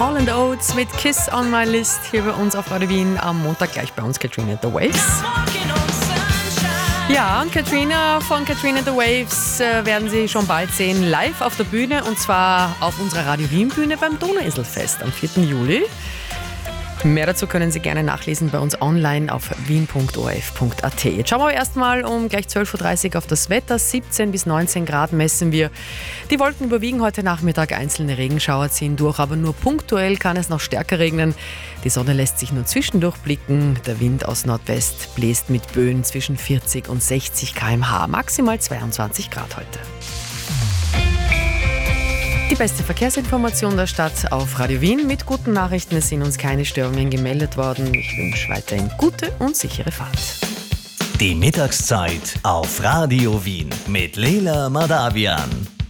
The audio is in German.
Hall & Oates mit Kiss on My List hier bei uns auf Radio Wien. Am Montag gleich bei uns Katrina the Waves. Ja, und von Katrina the Waves werden Sie schon bald sehen, live auf der Bühne, und zwar auf unserer Radio Wien Bühne beim Donauinselfest am 4. Juli. Mehr dazu können Sie gerne nachlesen bei uns online auf wien.orf.at. Jetzt schauen wir erstmal um gleich 12.30 Uhr auf das Wetter. 17 bis 19 Grad messen wir. Die Wolken überwiegen heute Nachmittag, einzelne Regenschauer ziehen durch, aber nur punktuell kann es noch stärker regnen. Die Sonne lässt sich nur zwischendurch blicken. Der Wind aus Nordwest bläst mit Böen zwischen 40 und 60 km/h, maximal 22 Grad heute. Die beste Verkehrsinformation der Stadt auf Radio Wien mit guten Nachrichten. Es sind uns keine Störungen gemeldet worden. Ich wünsche weiterhin gute und sichere Fahrt. Die Mittagszeit auf Radio Wien mit Leila Madavian.